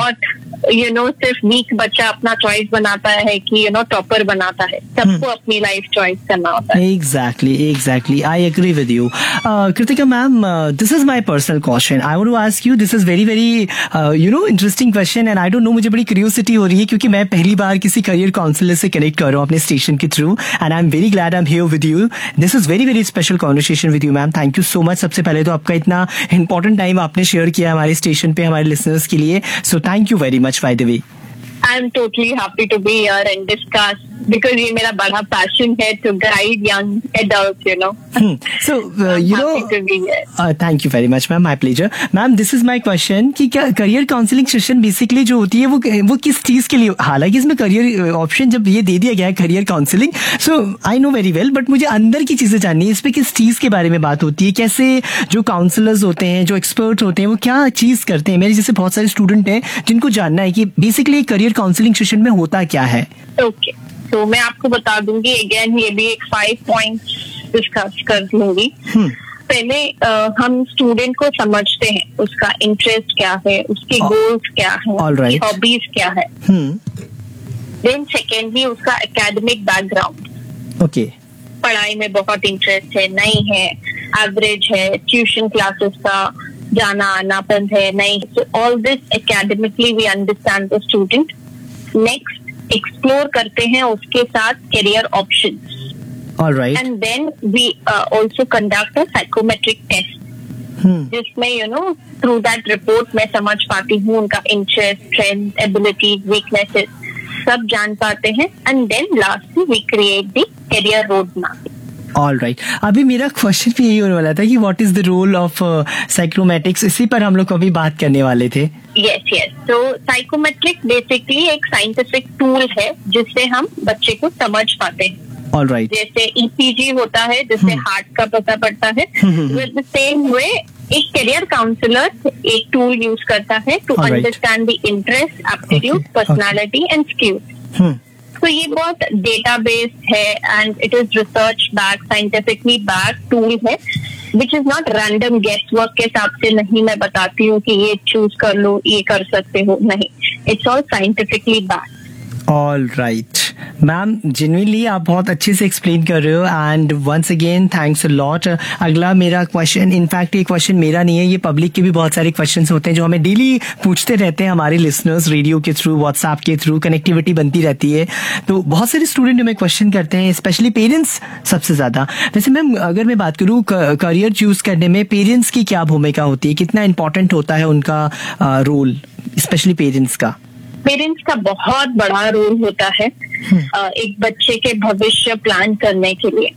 Not सिर्फ week बच्चा अपना चॉइस बनाता है कि टॉपर बनाता है, सबको अपनी लाइफ चॉइस करना होता है. Exactly I agree with you. Kritika ma'am, this is my personal question. I want to ask you, this is very very interesting question and I don't know, मुझे बड़ी क्यूरियोसिटी हो रही है क्योंकि मैं पहली बार किसी करियर काउंसलर से कनेक्ट कर रहा हूँ अपने स्टेशन के through and I am very glad I am here with you. This is very very special conversation with you ma'am. Thank you so much. सबसे पहले तो आपका इतना इंपॉर्टेंट टाइम आपने शेयर किया हमारे स्टेशन पे हमारे लिसनर्स के लिए, so thank you very much by the way. I'm totally happy to be here and discuss because ये मेरा बड़ा passion है to guide young adults, So, happy to be here. Thank you very much, ma'am. My pleasure. Ma'am, this is my question कि क्या career counseling session basically जो होती है वो किस चीज के लिए, हालांकि इसमें career option जब ये दे दिया गया है career counseling, so I know very well, but मुझे अंदर की चीजें जाननी है. इस पे किस चीज के बारे में बात होती है, कैसे जो काउंसलर्स होते हैं, जो एक्सपर्ट होते हैं, वो क्या चीज करते हैं. मेरे जैसे बहुत सारे स्टूडेंट हैं जिनको जानना है कि बेसिकली करियर काउंसलिंग सेशन में होता क्या है. ओके, तो मैं आपको बता दूंगी. अगेन ये भी एक 5 पॉइंट्स डिस्कस कर लूंगी. पहले हम स्टूडेंट को समझते हैं, उसका इंटरेस्ट क्या है, उसके गोल्स क्या है, हॉबीज क्या है. देन सेकेंडली उसका एकेडमिक बैकग्राउंड. ओके, पढ़ाई में बहुत इंटरेस्ट है, नहीं है, एवरेज है, ट्यूशन क्लासेस का जाना आना पसंद है, नहीं. So all this academically we understand the student. Next explore करते हैं उसके साथ career options. Alright. And then we also conduct a psychometric test, जिसमें थ्रू दैट रिपोर्ट मैं समझ पाती हूँ उनका इंटरेस्ट, स्ट्रेंथ, एबिलिटीज, वीकनेसेस सब जान पाते हैं. And then lastly we create the career road map. All right. अभी मेरा क्वेश्चन भी यही होने वाला था कि what is the role of psychometrics. इसी पर हम लोग अभी बात करने वाले थे. यस. तो साइकोमेट्रिक बेसिकली एक साइंटिफिक टूल है जिससे हम बच्चे को समझ पाते हैं. All right. जैसे ईसीजी होता है जिससे हार्ट का पता पड़ता है, विद द सेम वे एक करियर काउंसलर एक टूल यूज करता है to understand the interest, aptitude, personality and skills. तो ये बहुत डेटाबेस है and it is research back, scientifically back tool है, which is not random guess work के हिसाब से नहीं मैं बताती हूँ कि ये चूज कर लो, ये कर सकते हो, नहीं. It's all scientifically back. All right ma'am, genuinely आप बहुत अच्छे से एक्सप्लेन कर रहे हो and once again thanks a lot. अगला मेरा क्वेश्चन, इनफैक्ट ये क्वेश्चन मेरा नहीं है, ये पब्लिक के भी बहुत सारे क्वेश्चंस होते हैं जो हमें डेली पूछते रहते हैं हमारे लिसनर्स, रेडियो के थ्रू, व्हाट्सएप के थ्रू, कनेक्टिविटी बनती रहती है. तो बहुत सारे स्टूडेंट हमें क्वेश्चन करते हैं, स्पेशली पेरेंट्स सबसे ज्यादा. वैसे मैम अगर मैं बात करूँ करियर चूज करने में पेरेंट्स की क्या भूमिका होती है, कितना इंपॉर्टेंट होता है उनका रोल, स्पेशली पेरेंट्स का? पेरेंट्स का बहुत बड़ा रोल होता है एक बच्चे के भविष्य प्लान करने के लिए.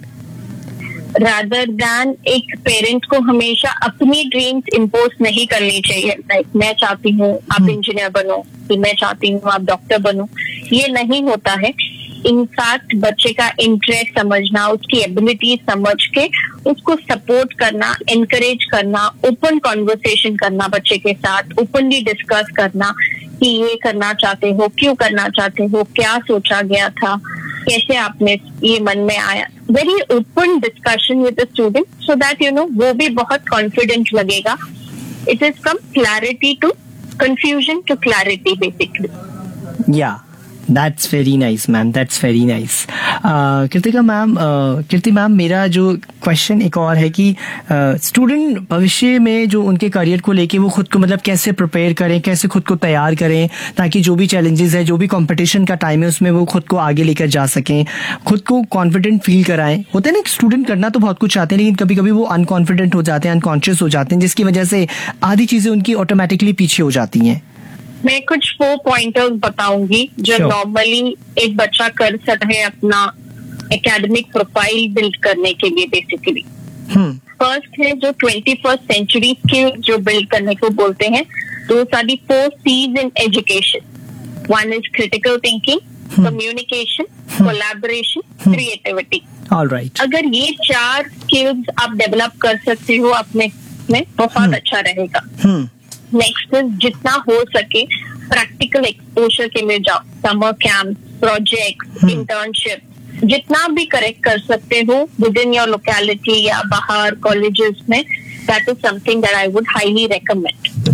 रादर दैन एक पेरेंट को हमेशा अपनी ड्रीम्स इम्पोज नहीं करनी चाहिए. लाइक मैं चाहती हूँ आप इंजीनियर बनो, फिर मैं चाहती हूँ आप डॉक्टर बनो, ये नहीं होता है. इनफैक्ट बच्चे का इंटरेस्ट समझना, उसकी एबिलिटी समझ के उसको सपोर्ट करना, एनकरेज करना, ओपन कॉन्वर्सेशन करना बच्चे के साथ, ओपनली डिस्कस करना कि ये करना चाहते हो, क्यों करना चाहते हो, क्या सोचा गया था, कैसे आपने ये मन में आया. Very open discussion with the student so that वो भी बहुत कॉन्फिडेंट लगेगा. It is from clarity to confusion to clarity basically. या That's very nice, ma'am. That's very nice. Kirti ma'am, मेरा जो क्वेश्चन एक और है कि स्टूडेंट भविष्य में जो उनके करियर को लेके वो खुद को मतलब कैसे प्रिपेयर करें, कैसे खुद को तैयार करें ताकि जो भी चैलेंजेस है, जो भी कंपटीशन का टाइम है उसमें वो खुद को आगे लेकर जा सकें, खुद को कॉन्फिडेंट फील कराएं. होता है ना कि स्टूडेंट करना तो बहुत कुछ चाहते हैं लेकिन कभी कभी वो अनकॉन्फिडेंट हो जाते हैं, अनकॉन्शियस हो जाते हैं, जिसकी वजह से आधी चीजें उनकी ऑटोमेटिकली पीछे हो जाती हैं. मैं कुछ 4 पॉइंटर्स बताऊंगी जो नॉर्मली एक बच्चा कर सकता है अपना एकेडमिक प्रोफाइल बिल्ड करने के लिए. बेसिकली फर्स्ट है जो 21st सेंचुरी स्किल जो बिल्ड करने को बोलते हैं. Those are the 4 C's in education. One is critical thinking, communication, collaboration, creativity. Alright. अगर ये 4 स्किल्स आप डेवलप कर सकते हो अपने में, बहुत अच्छा रहेगा. नेक्स्ट इज जितना हो सके प्रैक्टिकल एक्सपोजर के लिए जाओ. समर कैंप, प्रोजेक्ट, इंटर्नशिप, जितना भी करेक्ट कर सकते हो विद इन योर लोकेलिटी या बाहर कॉलेजेस में, that is something that I would highly recommend.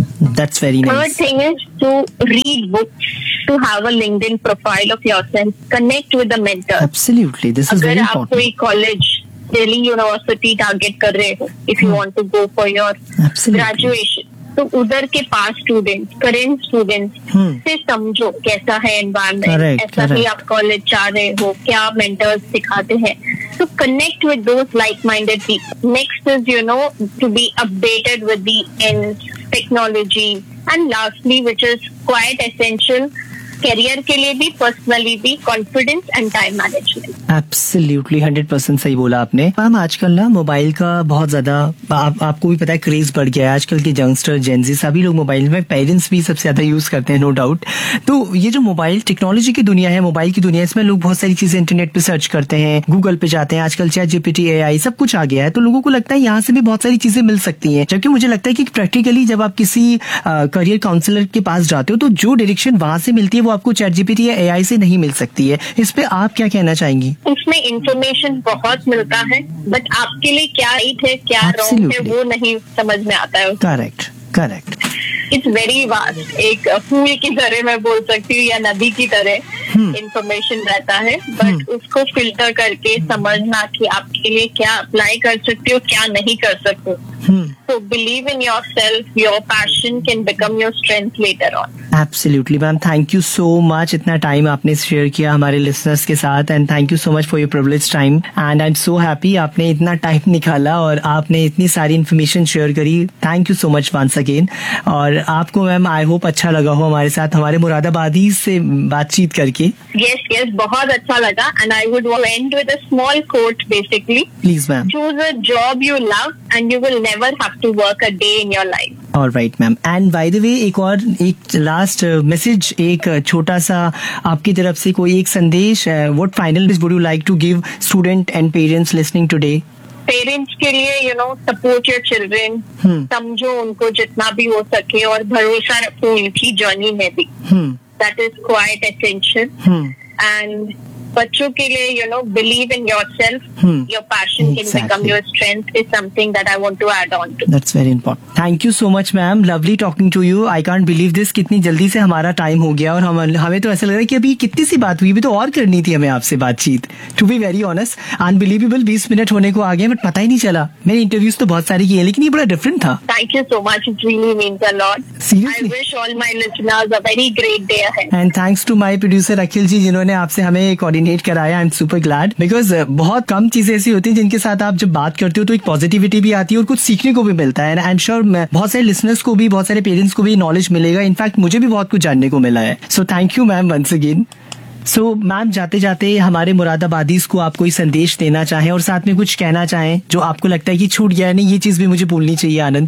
That's very nice. Third thing is to read books, to have a LinkedIn profile of yourself, connect with the mentors. Absolutely, this is very अगर आप important. कोई college, Delhi university target कर रहे हो, if you want to go for your graduation, तो उधर के पास students, current students से समझो कैसा है एनवायरनमेंट, ऐसा ही आप कॉलेज जा रहे हो, क्या मेंटर्स सिखाते हैं. So connect with those like-minded people. Next is, to be updated with the technology. And lastly, which is quite essential, career के लिए भी, पर्सनली भी, confidence and time management. Absolutely 100% सही बोला आपने. मैम आजकल ना मोबाइल का बहुत ज्यादा आपको भी पता है क्रेज बढ़ गया है. आजकल के यंगस्टर, जेनजी सभी लोग मोबाइल में, पेरेंट्स भी सबसे ज्यादा यूज करते हैं, नो डाउट. तो ये जो मोबाइल टेक्नोलॉजी की दुनिया है, मोबाइल की दुनिया, इसमें लोग बहुत सारी चीजें इंटरनेट पे सर्च करते हैं, गूगल पे जाते हैं. आजकल ChatGPT, AI सब कुछ आ गया है, तो लोगों को लगता है यहाँ से भी बहुत सारी चीजें मिल सकती हैं. जबकि मुझे लगता है कि प्रैक्टिकली जब आप किसी करियर काउंसलर के पास जाते हो तो जो डायरेक्शन वहां से मिलती है वो आपको ChatGPT या AI से नहीं मिल सकती है. इस पे आप क्या कहना चाहेंगी? उसमें इंफॉर्मेशन बहुत मिलता है, बट आपके लिए क्या राइट है, क्या रॉन्ग है, वो नहीं समझ में आता है. करेक्ट. It's very vast. एक पूल की तरह मैं बोल सकती हूँ, या नदी की तरह इंफॉर्मेशन रहता है, बट उसको फिल्टर करके समझना कि आपके लिए क्या अप्लाई कर सकते हो, क्या नहीं कर सकते. So believe in yourself. Your passion can become your strength later on. Absolutely, ma'am. Thank you so much. इतना टाइम आपने शेयर किया हमारे लिसनर्स के साथ, and thank you so much for your privilege time. And I am so happy आपने इतना time निकाला और आपने इतनी सारी इन्फॉर्मेशन शेयर करी. Thank you so much once again. और आपको मैम आई होप अच्छा लगा हो हमारे साथ, हमारे मुरादाबादी से बातचीत करके. Yes, बहुत अच्छा लगा. And I would end with a small quote basically. Please, ma'am. Choose a job you love and you will never have to work a day in your life. All right, ma'am. And by the way, एक last message, एक छोटा सा आपकी तरफ से कोई एक संदेश. What final would you like to give student and parents listening today? Parents के लिए सपोर्ट योर चिल्ड्रेन. समझो उनको जितना भी हो सके और भरोसा रखो उनकी जर्नी में भी. That is quite essential. And बच्चों के लिए believe in yourself. Your passion can become your strength is something that I want to add on to. That's very important. Thank you so much, ma'am. Lovely talking to you. I can't believe this. कितनी जल्दी से हमारा time हो गया और हमें तो ऐसा लग रहा है कि अभी कितनी सी बात हुई, अभी तो और करनी थी हमें आपसे बातचीत. To be very honest, unbelievable 20 minute होने को आ गए, बट पता ही नहीं चला. मैंने इंटरव्यूज तो बहुत सारी किए, लेकिन ये बड़ा डिफरेंट था. Thank you so much. It really means a lot. Seriously. I wish all my listeners a very great day ahead. And thanks to my producer अखिल जी, जिन्होंने आपसे हमें कोऑर्डिनेट कराया. I am super glad, because बहुत कम चीजें ऐसी होती हैं जिनके साथ आप जब बात करते हो तो एक पॉजिटिविटी भी आती है और कुछ सीखने को भी मिलता है. आई एम श्योर बहुत सारे लिसनर्स को भी, बहुत सारे पेरेंट्स को भी नॉलेज मिलेगा. इनफैक्ट मुझे भी बहुत कुछ जानने को मिला है. So thank you ma'am once again. So ma'am, जाते जाते हमारे मुरादाबादीज को आप कोई संदेश देना चाहें और साथ में कुछ कहना चाहें जो आपको लगता है कि छूट गया है, नहीं ये चीज भी मुझे बोलनी चाहिए. आनंद,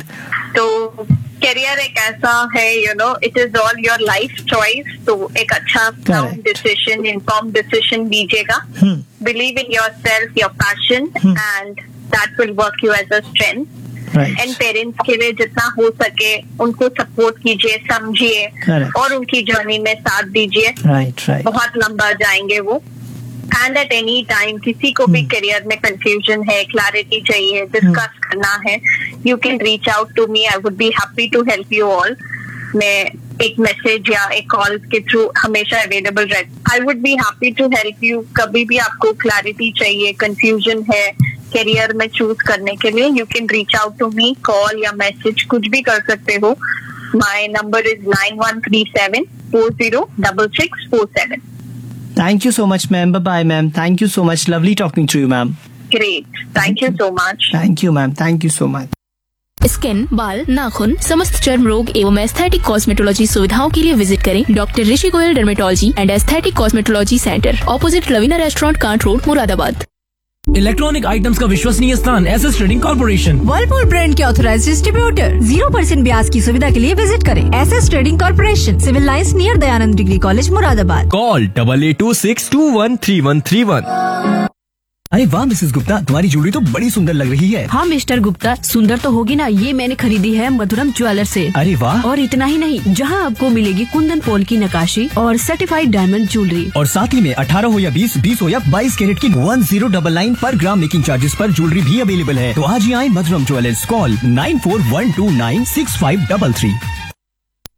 तो करियर एक ऐसा है, it is all your life choice. तो एक अच्छा डिसीजन, इन्फॉर्म डिसीजन लीजिएगा. Believe in your self, your passion, and that will work you as a strength. And parents के लिए जितना हो सके उनको सपोर्ट कीजिए, समझिए और उनकी जर्नी में साथ दीजिए. बहुत लंबा जाएंगे वो. एंड एट एनी टाइम किसी को भी करियर में कंफ्यूजन है, क्लैरिटी चाहिए, डिस्कस करना है, you can reach out to me. I would be happy to help you all. मैं एक मैसेज या एक कॉल के थ्रू हमेशा अवेलेबल रहती. I would be happy to help you. कभी भी आपको क्लैरिटी चाहिए, कंफ्यूजन है करियर में चूज करने के लिए, you can reach out to me. Call या मैसेज कुछ भी कर सकते हो. My number is 9137406647. Thank you so much, ma'am. Bye-bye, ma'am. Thank you so much. Lovely talking to you, ma'am. Great. Thank you so much. Thank you, ma'am. Thank you so much. Skin, बाल, नाखून, समस्त चर्म रोग एवं aesthetic cosmetology सुविधाओं के लिए visit करें doctor Rishi Goyal dermatology and aesthetic cosmetology centre, opposite Lavina restaurant, can't road, Moradabad. Electronic items का विश्वसनीय स्थान SS trading corporation. Whirlpool brand के ऑथराइज्ड डिस्ट्रीब्यूटर. 0% ब्याज की सुविधा के लिए विजिट करें SS trading corporation, civil lines near Dayanand degree college, Moradabad. Call 8826213131. अरे वाह मिसेस गुप्ता, तुम्हारी ज्वेलरी तो बड़ी सुंदर लग रही है. हाँ मिस्टर गुप्ता, सुंदर तो होगी ना. ये मैंने खरीदी है मधुरम ज्वेलर से. अरे वाह. और इतना ही नहीं, जहाँ आपको मिलेगी कुंदन पोल की नक्काशी और सर्टिफाइड डायमंड ज्वेलरी. और साथ ही में 18 हो या 20 हो या 22 कैरेट की 1099 पर ग्राम मेकिंग चार्जेस पर ज्वेलरी भी अवेलेबल है. तो आज ही आए मधुरम ज्वेलर्स. कॉल 9412965533.